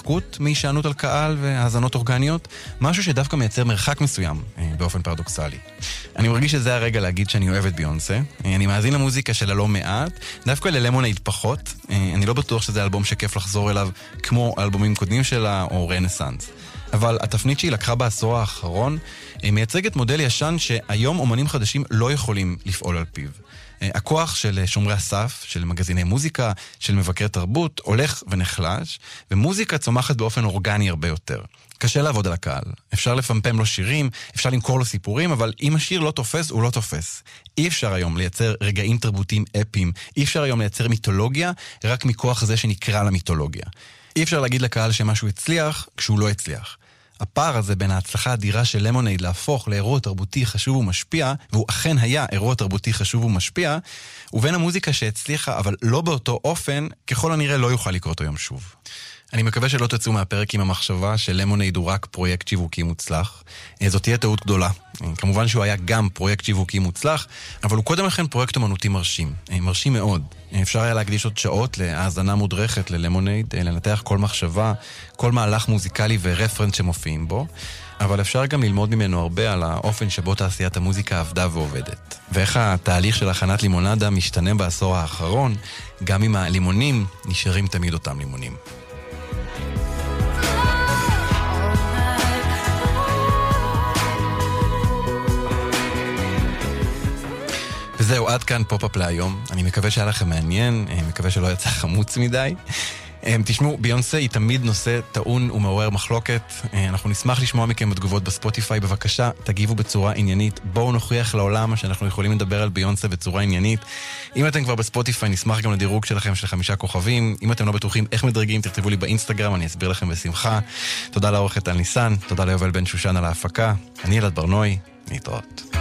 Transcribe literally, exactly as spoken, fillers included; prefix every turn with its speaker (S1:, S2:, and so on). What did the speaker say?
S1: התרחקות מהישענות על קהל והאזנות אורגניות, משהו שדווקא מייצר מרחק מסוים, באופן פרדוקסלי. אני מרגיש שזה הרגע להגיד שאני אוהב את ביונסה. אני מאזין למוזיקה שלה לא מעט, דווקא ללמונייד פחות. אני לא בטוח שזה אלבום שכיף לחזור אליו כמו אלבומים קודמים שלה או רנסנס. אבל התפנית שהיא לקחה בעשור האחרון מייצגת מודל ישן שהיום אומנים חדשים לא יכולים לפעול על פיו. הכוח של שומרי הסף, של מגזיני מוזיקה, של מבקרי תרבות, הולך ונחלש, ומוזיקה צומחת באופן אורגני הרבה יותר. קשה לעבוד על הקהל. אפשר לפמפם לו שירים, אפשר למכור לו סיפורים, אבל אם השיר לא תופס, הוא לא תופס. אי אפשר היום לייצר רגעים תרבותיים אפיים, אי אפשר היום לייצר מיתולוגיה, רק מכוח זה שנקרא למיתולוגיה. אי אפשר להגיד לקהל שמשהו הצליח, כשהוא לא הצליח. הפער הזה בין ההצלחה האדירה של למונייד להפוך לאירוע תרבותי חשוב ומשפיע, והוא אכן היה אירוע תרבותי חשוב ומשפיע, ובין המוזיקה שהצליחה, אבל לא באותו אופן, ככל הנראה לא יוכל לקרות היום שוב. אני מקווה שלא תצאו מהפרק עם המחשבה שלמונייד הוא רק פרויקט שיווקי מוצלח. זאת תהיה טעות גדולה. כמובן שהוא היה גם פרויקט שיווקי מוצלח, אבל הוא קודם לכן פרויקט אמנותי מרשים. מרשים מאוד. אפשר היה להקדיש עוד שעות להאזנה מודרכת ללמונייד, לנתח כל מחשבה, כל מהלך מוזיקלי ורפרנס שמופיעים בו, אבל אפשר גם ללמוד ממנו הרבה על האופן שבו תעשיית המוזיקה עבדה ועובדת. ואיך התהליך של הכנת לימונדה משתנה בעשור האחרון, גם אם הלימונים נשארים תמיד אותם לימונים. וזהו, עד כאן פופ-אפ להיום. אני מקווה שהיה לכם מעניין, מקווה שלא יצא חמוץ מדי. תשמעו, ביונסה היא תמיד נושא טעון ומעורר מחלוקת. אנחנו נשמח לשמוע מכם בתגובות בספוטיפיי. בבקשה, תגיבו בצורה עניינית. בואו נוכיח לעולם שאנחנו יכולים לדבר על ביונסה בצורה עניינית. אם אתם כבר בספוטיפיי, נשמח גם לדירוג שלכם של חמישה כוכבים. אם אתם לא בטוחים איך מדרגים, תכתבו לי באינסטגרם, אני אסביר לכם בשמחה. תודה לעורכת על ניסן, תודה ליובל בן שושן על ההפקה. אני אלעד ברנועי, להתראות.